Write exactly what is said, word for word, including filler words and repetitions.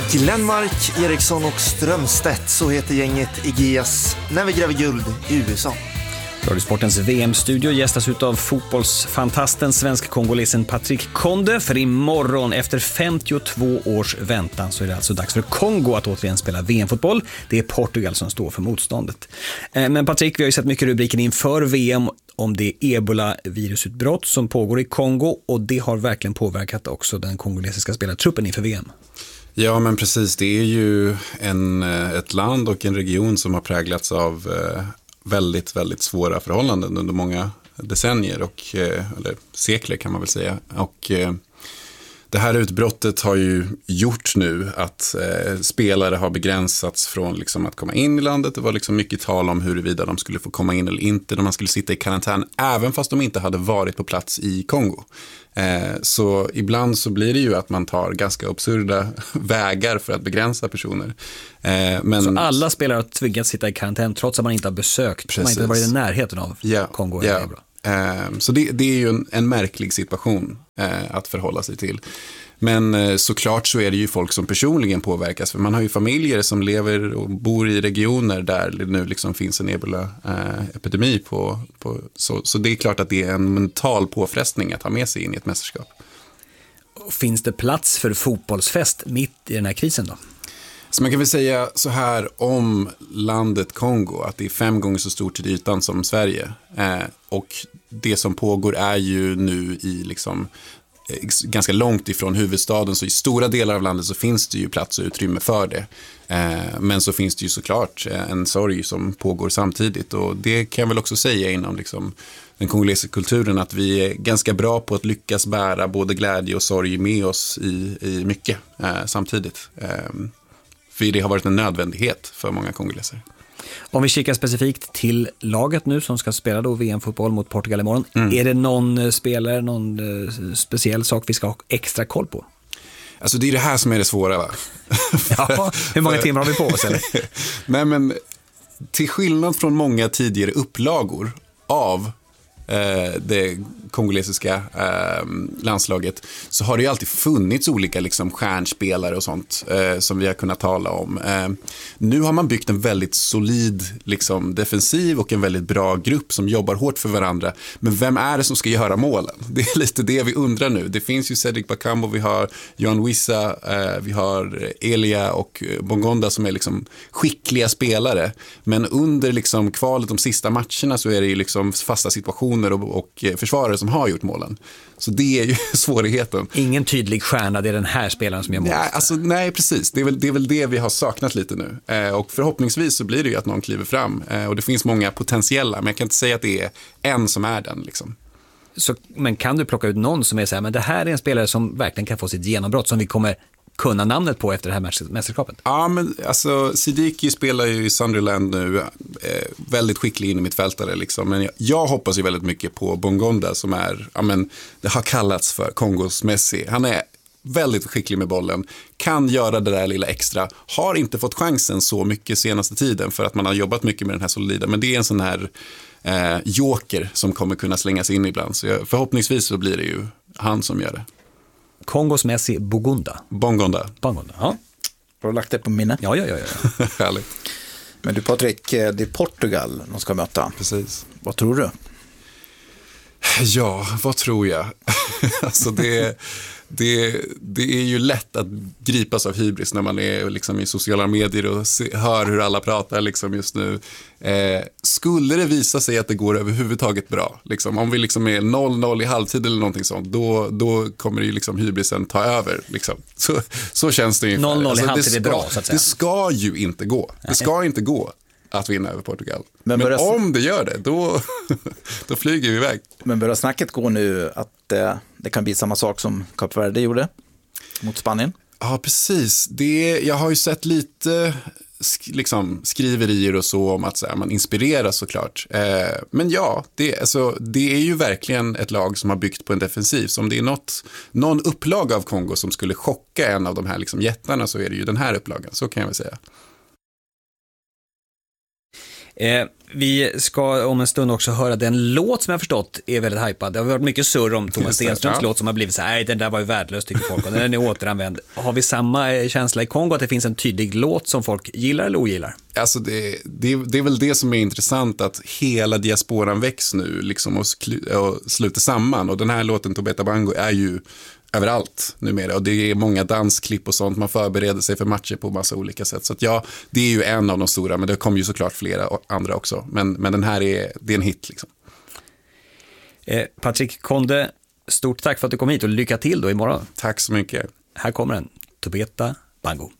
Glenmark, Eriksson och Strömstedt, så heter gänget i G S när vi gräver guld i U S A. Radiosportens V M-studio gästas ut av fotbollsfantasten svensk-kongolesen Patrick Konde. För imorgon, efter femtiotvå års väntan, så är det alltså dags för Kongo att återigen spela V M-fotboll. Det är Portugal som står för motståndet. Men Patrick, vi har ju sett mycket rubriken inför V M om det ebola-virusutbrott som pågår i Kongo, och det har verkligen påverkat också den kongolesiska spelartruppen inför V M. Ja, men precis. Det är ju en, ett land och en region som har präglats av väldigt, väldigt svåra förhållanden under många decennier och, eller sekler kan man väl säga. Och det här utbrottet har ju gjort nu att eh, spelare har begränsats från liksom, att komma in i landet. Det var liksom mycket tal om huruvida de skulle få komma in eller inte när man skulle sitta i karantän, även fast de inte hade varit på plats i Kongo. Eh, så ibland så blir det ju att man tar ganska absurda vägar för att begränsa personer. Eh, men... Så alla spelare har tvingats sitta i karantän trots att man inte har besökt, Precis. man inte har varit i närheten av yeah, Kongo. Yeah. Eh, så det, det är ju en, en märklig situation eh, att förhålla sig till. Men eh, såklart så är det ju folk som personligen påverkas, för man har ju familjer som lever och bor i regioner där det nu liksom finns en ebola-epidemi eh, på, på, så, så det är klart att det är en mental påfrestning att ha med sig in i ett mästerskap. Finns det plats för fotbollsfest mitt i den här krisen då? Så man kan väl säga så här om landet Kongo, att det är fem gånger så stort till ytan som Sverige. Eh, och det som pågår är ju nu i liksom eh, ganska långt ifrån huvudstaden, så i stora delar av landet så finns det ju plats och utrymme för det. Eh, men så finns det ju såklart en sorg som pågår samtidigt, och det kan jag väl också säga inom liksom den kongolesiska kulturen, att vi är ganska bra på att lyckas bära både glädje och sorg med oss i, i mycket eh, samtidigt. Eh, För det har varit en nödvändighet för många kongoleser. Om vi kikar specifikt till laget nu som ska spela då V M-fotboll mot Portugal imorgon. Mm. Är det någon spelare, någon speciell sak vi ska ha extra koll på? Alltså det är det här som är det svåra, va? Ja, hur många timmar har vi på oss? Eller? Nej, men till skillnad från många tidigare upplagor av det kongolesiska eh, landslaget, så har det ju alltid funnits olika liksom, stjärnspelare och sånt eh, som vi har kunnat tala om. Eh, nu har man byggt en väldigt solid liksom, defensiv och en väldigt bra grupp som jobbar hårt för varandra. Men vem är det som ska göra målen? Det är lite det vi undrar nu. Det finns ju Cedric Bakambu, vi har Johan Wissa, eh, vi har Elia och Bongonda som är liksom, skickliga spelare. Men under liksom, kvalet de sista matcherna så är det ju liksom, fasta situationer Och, och försvarare som har gjort målen. Så det är ju svårigheten. Ingen tydlig stjärna, det är den här spelaren som gör mål. Nej, alltså, nej precis. Det är, väl, det är väl det vi har saknat lite nu. Eh, och förhoppningsvis så blir det ju att någon kliver fram. Eh, och det finns många potentiella, men jag kan inte säga att det är en som är den. Liksom. Så, men kan du plocka ut någon som är så här, men det här är en spelare som verkligen kan få sitt genombrott, som vi kommer kunna namnet på efter det här mästerskapet? Ja, men alltså Sidiki spelar ju i Sunderland nu, eh, väldigt skicklig in i mittfältare liksom. Men jag, jag hoppas ju väldigt mycket på Bongonda som är, ja men det har kallats för Kongos Messi. Han är väldigt skicklig med bollen, kan göra det där lilla extra, har inte fått chansen så mycket senaste tiden för att man har jobbat mycket med den här solida, men det är en sån här eh, joker som kommer kunna slängas in ibland. Så jag, förhoppningsvis så blir det ju han som gör det. Kongos Messi Bogunda. Bongonda. Bongonda, ja. Har du lagt det på minne? Ja, ja, ja. ja. Härligt. Men du Patrik, det är Portugal de ska möta. Precis. Vad tror du? Ja, vad tror jag? Alltså det, det, det är ju lätt att gripas av hybris när man är liksom i sociala medier och se, hör hur alla pratar liksom just nu. Eh, skulle det visa sig att det går överhuvudtaget bra, liksom, om vi liksom är noll noll i halvtid eller någonting sånt, då, då kommer ju liksom hybrisen ta över. Liksom. Så, så känns det ungefär. noll noll i halvtid alltså, är bra, så att säga. Det ska ju inte gå. Det ska inte gå att vinna över Portugal. Men, Men börjar... om det gör det, då, då flyger vi iväg. Men börjar snacket gå nu att eh, det kan bli samma sak som Kap Verde gjorde mot Spanien? Ja, precis. Det, jag har ju sett lite sk- liksom, skriverier och så om att så här, man inspireras såklart. Eh, men ja, det, alltså, det är ju verkligen ett lag som har byggt på en defensiv. Så om det är något, någon upplag av Kongo som skulle chocka en av de här liksom, jättarna, så är det ju den här upplagan. Så kan jag väl säga. Eh, vi ska om en stund också höra den låt som jag förstått är väldigt hypad. Det har varit mycket surr om Thomas Stenströms ja. låt som har blivit så här, nej den där var ju värdelös tycker folk och den är återanvänd. Har vi samma känsla i Kongo att det finns en tydlig låt som folk gillar eller ogillar? Alltså det, det, det är väl det som är intressant, att hela diasporan väcks nu liksom och, sklu, och sluter samman, och den här låten Tobeta Bango är ju överallt numera, och det är många dansklipp och sånt, man förbereder sig för matcher på massa olika sätt, så att ja, det är ju en av de stora, men det kommer ju såklart flera andra också, men, men den här är, det är en hit liksom. eh, Patrick Conde, stort tack för att du kom hit och lycka till då imorgon. Tack så mycket. Här kommer den, Tobeta Bango.